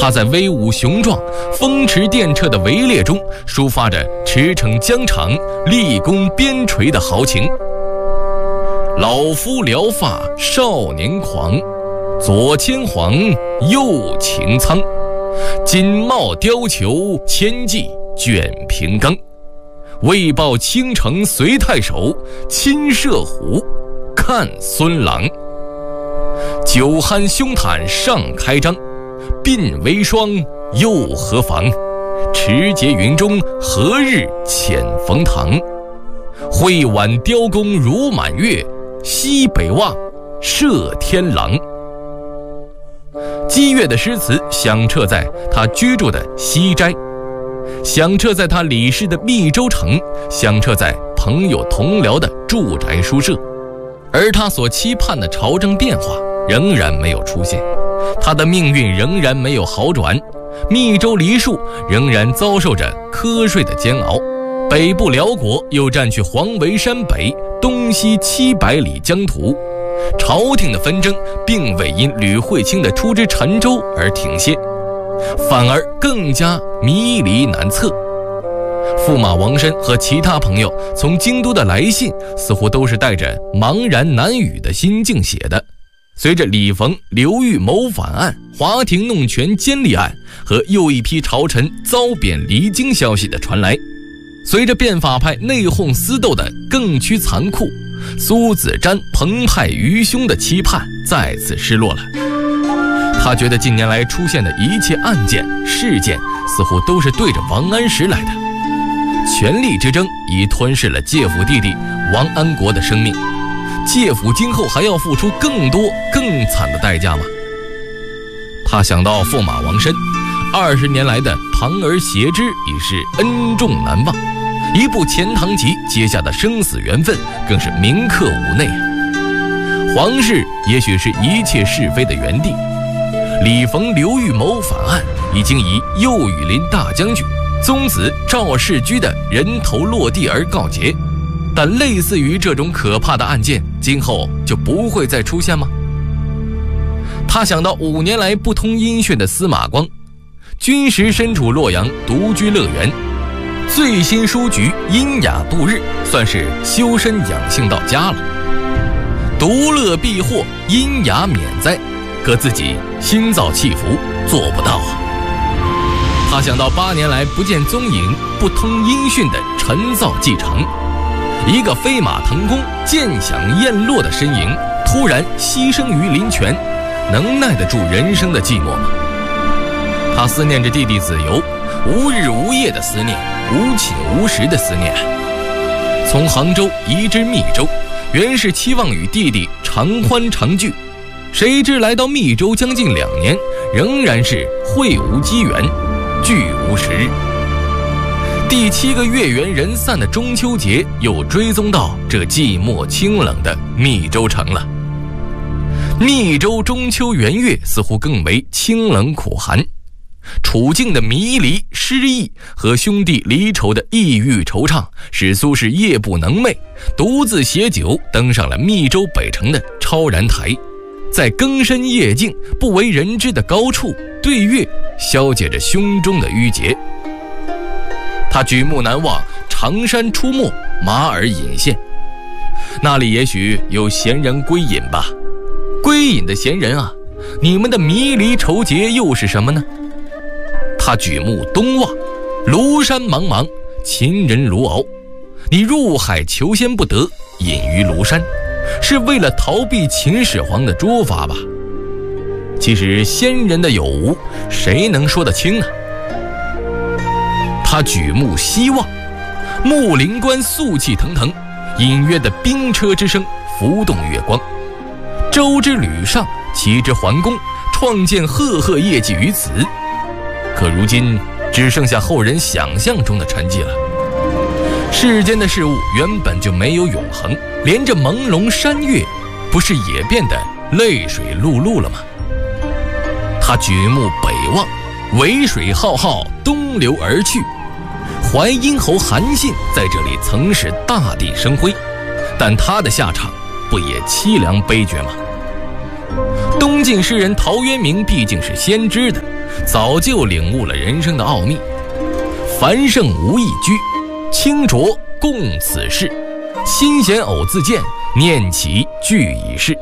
他在威武雄壮、风驰电掣的围猎中，抒发着驰骋疆场、立功边陲的豪情。老夫聊发少年狂，左牵黄，右擎苍。锦帽貂裘，千骑卷平冈。为报倾城随太守，亲射虎，看孙郎。酒酣胸袒上开张，鬓为霜，又何妨？持节云中，何日遣冯唐？会挽雕弓如满月，西北望，射天狼。激越的诗词响彻在他居住的西斋，响彻在他李氏的密州城，响彻在朋友同僚的住宅书舍。而他所期盼的朝政变化仍然没有出现，他的命运仍然没有好转，密州梨树仍然遭受着瞌睡的煎熬。北部辽国又占据黄维山北东西700里疆土，朝廷的纷争并未因吕惠卿的出知陈州而停歇，反而更加迷离难测。驸马王申和其他朋友从京都的来信似乎都是带着茫然难语的心境写的。随着李逢、刘裕谋反案、华亭弄权奸利案和又一批朝臣遭贬离京消息的传来，随着变法派内讧私斗的更趋残酷，苏子瞻澎湃于胸的期盼再次失落了。他觉得近年来出现的一切案件事件似乎都是对着王安石来的，权力之争已吞噬了介甫弟弟王安国的生命，介甫今后还要付出更多更惨的代价吗？他想到驸马王申20年来的堂而携之已是恩重难忘，一部钱塘集结下的生死缘分更是铭刻五内。皇室也许是一切是非的原地，李逢、刘裕谋反案已经以右羽林大将军、宗子赵世居的人头落地而告捷，但类似于这种可怕的案件今后就不会再出现吗？他想到5年来不通音讯的司马光，军时身处洛阳独居乐园，最新书局阴雅度日，算是修身养性到家了。独乐避祸，阴雅免灾，可自己心躁气浮，做不到啊。他想到8年来不见踪影、不通音讯的陈造继承，一个飞马腾空、剑响雁落的身影突然牺牲于林泉，能耐得住人生的寂寞吗？他思念着弟弟子由，无日无夜的思念，无寝无食的思念。从杭州移至密州，原是期望与弟弟常欢常聚，谁知来到密州将近2年，仍然是会无机缘，聚无时日。第7个月圆人散的中秋节又追踪到这寂寞清冷的密州城了。密州中秋圆月似乎更为清冷苦寒，处境的迷离失意和兄弟离愁的抑郁惆怅，使苏轼夜不能寐，独自携酒登上了密州北城的超然台，在更深夜静不为人知的高处对月，消解着胸中的郁结。他举目难望长山出没，马耳隐现，那里也许有闲人归隐吧。归隐的闲人啊，你们的迷离愁结又是什么呢？他举目东望，庐山茫茫，秦人卢敖。你入海求仙不得，隐于庐山，是为了逃避秦始皇的诛伐吧？其实仙人的有无，谁能说得清呢？他举目西望，木林关肃气腾腾，隐约的兵车之声浮动月光。周之吕尚，齐之桓公，创建赫赫业绩于此。可如今只剩下后人想象中的沉寂了。世间的事物原本就没有永恒，连着朦胧山岳不是也变得泪水漉漉了吗？他举目北望，渭水浩浩，东流而去。淮阴侯韩信在这里曾使大地生辉，但他的下场不也凄凉悲绝吗？东晋诗人陶渊明毕竟是先知的， 早就领悟了人生的奥秘。凡圣无一居，清浊共此事。心弦偶自见，念起俱已逝。